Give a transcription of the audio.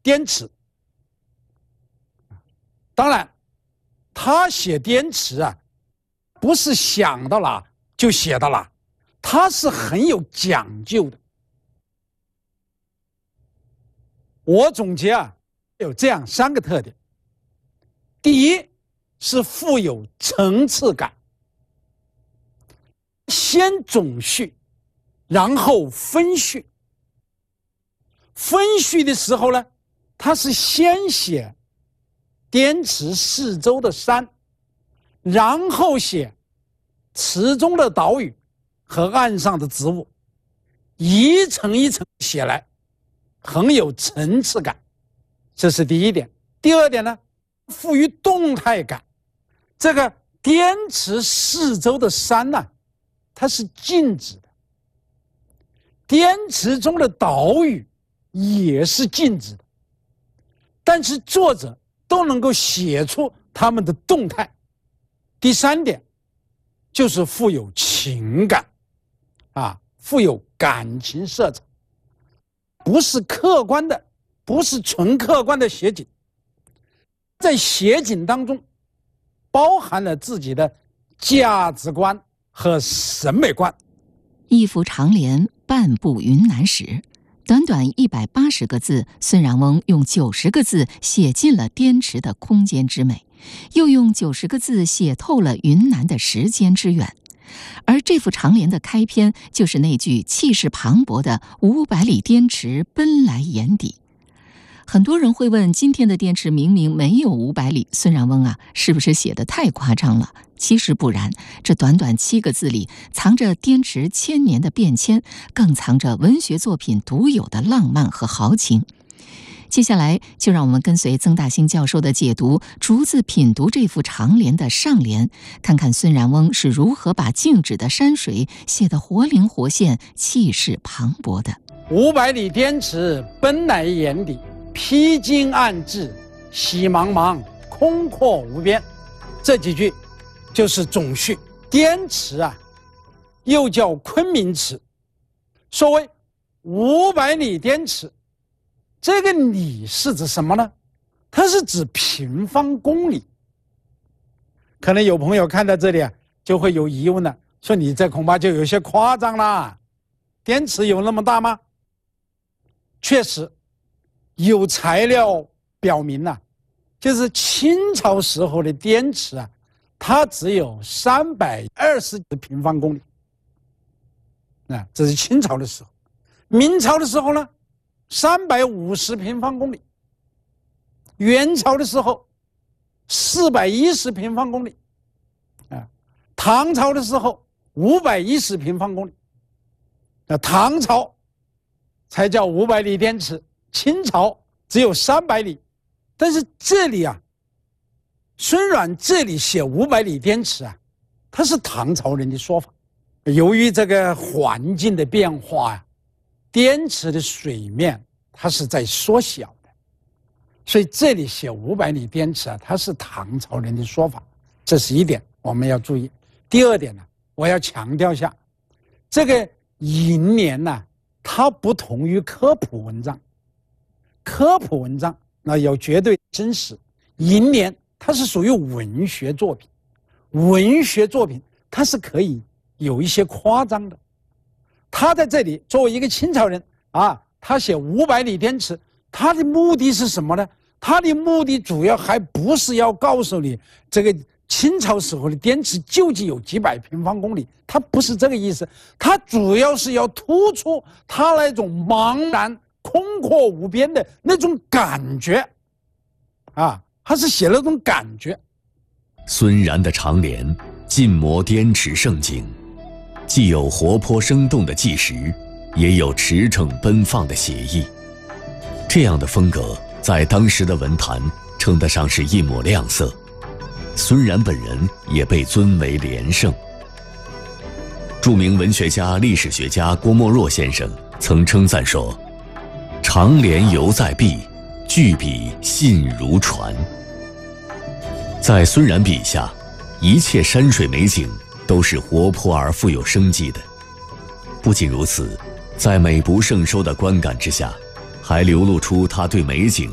滇池。当然，他写滇池啊，不是想到哪就写到哪，他是很有讲究的。我总结啊，有这样3个特点。第一是富有层次感，先总叙，然后分叙。分叙的时候呢，他是先写滇池四周的山，然后写池中的岛屿和岸上的植物，一层一层写来，很有层次感。这是第一点。第二点呢，富于动态感。这个滇池四周的山呢，它是静止的，滇池中的岛屿也是静止的，但是作者都能够写出他们的动态。第3点就是富有情感啊，富有感情色彩，不是客观的，不是纯客观的写景，在写景当中包含了自己的价值观和审美观。 一幅长联半部云南史，短短180个字，孙然翁用90个字写尽了滇池的空间之美，又用90个字写透了云南的时间之远。而这幅长联的开篇就是那句气势磅礴的500里滇池奔来眼底。很多人会问，今天的滇池明明没有500里，孙然翁啊，是不是写得太夸张了？其实不然，这短短7个字里藏着滇池1000年的变迁，更藏着文学作品独有的浪漫和豪情。接下来就让我们跟随曾大兴教授的解读，逐字品读这幅长联的上联，看看孙然翁是如何把静止的山水写得活灵活现、气势磅礴的。 500里滇池奔来眼底，披荆岸至，喜茫茫，空阔无边。这几句就是总叙。滇池啊，又叫昆明池。所谓500里滇池，这个里是指什么呢？它是指平方公里。可能有朋友看到这里啊，就会有疑问了，说你这恐怕就有些夸张啦。滇池有那么大吗？确实有材料表明啊，就是清朝时候的滇池啊，它只有320平方公里。这是清朝的时候。明朝的时候呢，350平方公里。元朝的时候410平方公里。唐朝的时候510平方公里。唐朝才叫500里滇池，清朝只有300里。但是这里啊，孙阮这里写500里滇池啊，他是唐朝人的说法。由于这个环境的变化啊，滇池的水面它是在缩小的，所以这里写500里滇池啊，它是唐朝人的说法。这是一点我们要注意。第二点呢，我要强调一下，这个银联呢，它不同于科普文章。科普文章那要绝对真实，银联它是属于文学作品。文学作品它是可以有一些夸张的。他在这里作为一个清朝人啊，他写500里滇池，他的目的是什么呢？他的目的主要还不是要告诉你这个清朝时候的滇池究竟有几百平方公里，他不是这个意思。他主要是要突出他那种茫然空阔无边的那种感觉啊，他是写那种感觉。 孙然的长联尽摹滇池盛景，既有活泼生动的纪实，也有驰骋奔放的写意。这样的风格在当时的文坛称得上是一抹亮色。孙然本人也被尊为连胜。著名文学家、历史学家郭沫若先生曾称赞说：“长联犹在笔，巨笔信如传。”在孙然笔下，一切山水美景都是活泼而富有生机的。不仅如此，在美不胜收的观感之下，还流露出他对美景